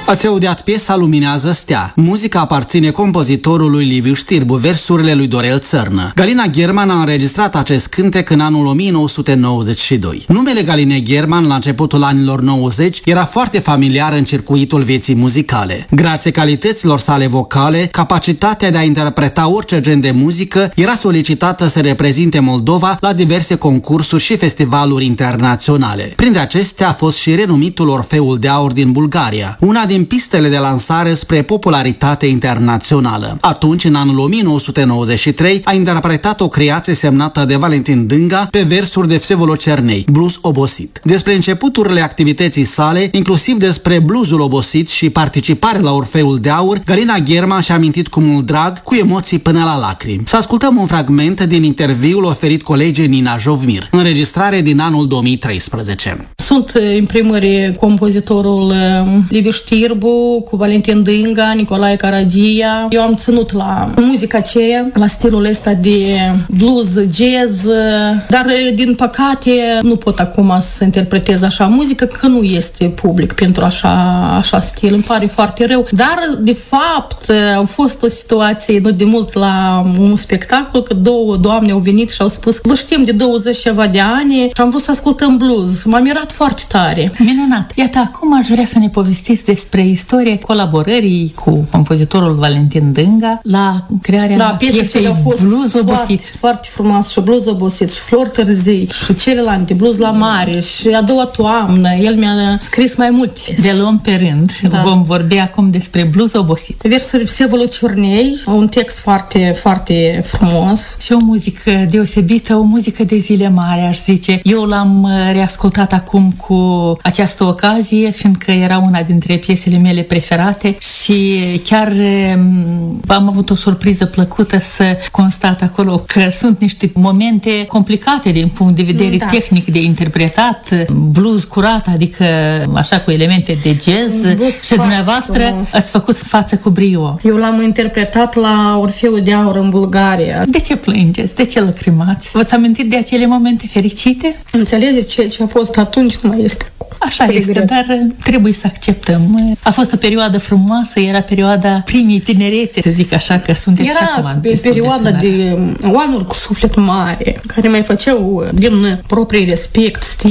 Ați audiat piesa Luminează Stea. Muzica aparține compozitorului Liviu Știrbu, versurile lui Dorel Țărnă. Galina Gherman a înregistrat acest cântec în anul 1992. Numele Galinei Gherman, la începutul anilor 90, era foarte familiar în circuitul vieții muzicale. Grație calităților sale vocale, capacitatea de a interpreta orice gen de muzică era solicitată să reprezinte Moldova la diverse concursuri și festivaluri internaționale. Printre acestea a fost și renumitul Orfeul de Aur din Bulgaria, una din pistele de lansare spre popularitate internațională. Atunci, în anul 1993, a interpretat o creație semnată de Valentin Dânga pe versuri de Vsevolod Cernei, Blues obosit. Despre începuturile activității sale, inclusiv despre bluesul obosit și participarea la Orfeul de Aur, Galina Gherman și-a amintit cu mult drag, cu emoții până la lacrimi. Să ascultăm un fragment din interviul oferit colegii Nina Jovmir, înregistrare din anul 2013. Sunt, în primări, compozitorul Liviu Știrbu, cu Valentin Dânga, Nicolae Caragia. Eu am ținut la muzica aceea, la stilul ăsta de blues, jazz, dar, din păcate, nu pot acum să interpretez așa muzică, că nu este public pentru așa stil. Îmi pare foarte rău. Dar, de fapt, a fost o situație nu de mult la un spectacol, că două doamne au venit și au spus: vă știm de 20 ceva de ani și am vrut să ascultăm blues. M-a mirat foarte tare. Minunat! Iată, acum aș vrea să ne povestiți despre istoria colaborării cu compozitorul Valentin Dânga la crearea piesei Blues obosit. Foarte frumos, și Blues obosit, și Flori târzii, și celelalte, Blues la mare, și A doua toamnă. El mi-a scris mai multe. De luăm pe rând. Da. Vom vorbi acum despre Blues obosit. Versuri Vsevolod Cernei, un text foarte, foarte frumos. Și o muzică deosebită, o muzică de zile mari, aș zice. Eu l-am reascultat acum cu această ocazie, fiindcă era una dintre piesele mele preferate și chiar am avut o surpriză plăcută să constat acolo că sunt niște momente complicate din punct de vedere tehnic de interpretat, blues curat, adică așa cu elemente de jazz, și dumneavoastră ați făcut față cu brio. Eu l-am interpretat la Orfeul de Aur în Bulgaria. De ce plângeți? De ce lăcrimați? V-ați amintit de acele momente fericite? Înțelegeți, ce a fost atunci nu mai este. Așa este, dar trebuie să acceptăm. A fost o perioadă frumoasă, era perioada primii tinerețe, să zic așa, că sunteți acum. Era perioada de oameni cu suflet mare, care mai făceau din proprii respect,